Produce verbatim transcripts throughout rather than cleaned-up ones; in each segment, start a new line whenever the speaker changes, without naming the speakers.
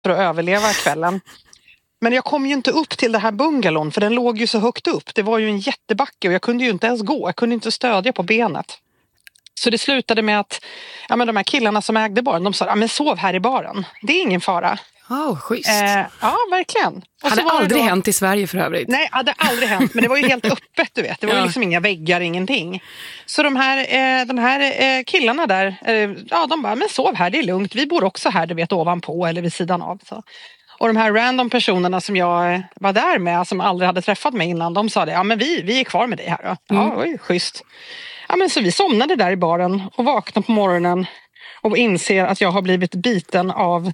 för att överleva kvällen. Men jag kom ju inte upp till det här bungalon för den låg ju så högt upp. Det var ju en jättebacke och jag kunde ju inte ens gå. Jag kunde inte stödja på benet. Så det slutade med att ja, men de här killarna som ägde baren, de sa ja, men sov här i baren. Det är ingen fara.
Oh, schysst.
Eh, ja, verkligen. Och
hade
så var
aldrig
det då...
hänt i Sverige för övrigt.
Nej, hade aldrig hänt. Men det var ju helt öppet, du vet. Det var ju
ja.
liksom inga väggar, ingenting. Så de här, eh, de här eh, killarna där, eh, ja, de bara, men sov här, det är lugnt. Vi bor också här, du vet, ovanpå eller vid sidan av. Så. Och de här random personerna som jag var där med, som aldrig hade träffat mig innan, de sa det, ja men vi, vi är kvar med dig här då. Ja,
mm.
oj, schysst. Ja, men så vi somnade där i baren och vaknade på morgonen och inser att jag har blivit biten av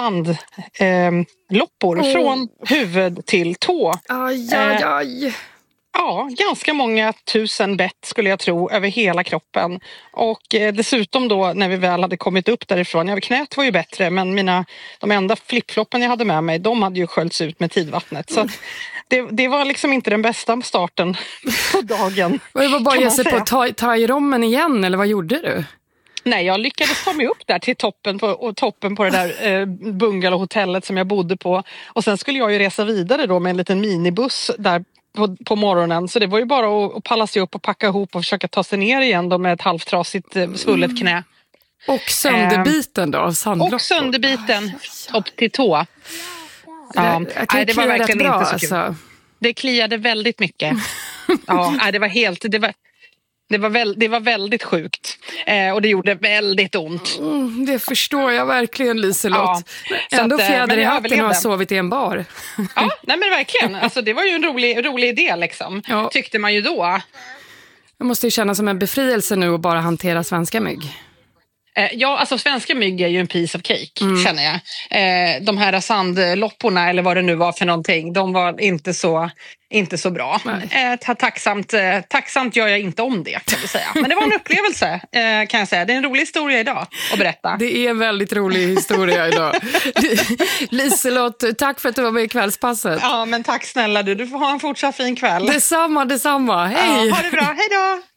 sandloppor eh, oh. från huvud till tå.
Aj, aj, aj. Eh,
ja, ganska många tusen bett skulle jag tro över hela kroppen. Och eh, dessutom då när vi väl hade kommit upp därifrån, ja, knät var ju bättre men mina, de enda flipfloppen jag hade med mig, de hade ju sköljts ut med tidvattnet. Så det, det var liksom inte den bästa starten på dagen.
Det var bara att ge sig på ta, ta i rommen igen, eller vad gjorde du?
Nej, jag lyckades ta mig upp där till toppen på, och toppen på det där eh, bungalowhotellet som jag bodde på. Och sen skulle jag ju resa vidare då med en liten minibuss där på, på morgonen. Så det var ju bara att, att palla sig upp och packa ihop och försöka ta sig ner igen då med ett halvtrasigt eh, svullet knä.
Och sönderbiten då av sandloppor? Och
sönderbiten, topp till tå.
Ja, det, nej, det var verkligen bra, inte så kul. Alltså.
Det kliade väldigt mycket. Ja, nej, det var helt... Det var, Det var, väl, det var väldigt sjukt eh, och det gjorde väldigt ont.
Mm, det förstår jag verkligen, Liselott. Ja, ändå
att,
fjäder i hatten och har sovit i en bar.
Ja, nej men verkligen. Alltså, det var ju en rolig, rolig idé liksom, ja. Tyckte man ju då.
Jag måste ju känna som en befrielse nu att bara hantera svenska mygg.
Ja, alltså svenska mygg är ju en piece of cake, mm. känner jag. Eh, de här sandlopporna, eller vad det nu var för någonting, de var inte så, inte så bra. Eh, tacksamt, eh, tacksamt gör jag inte om det, kan vi säga. Men det var en upplevelse, eh, kan jag säga. Det är en rolig historia idag att berätta.
Det är en väldigt rolig historia idag. Liselott, tack för att du var med i kvällspasset.
Ja, men tack snälla du. Du får ha en fortsatt fin kväll.
Detsamma, detsamma. Hej!
Ja, ha det bra, hej då!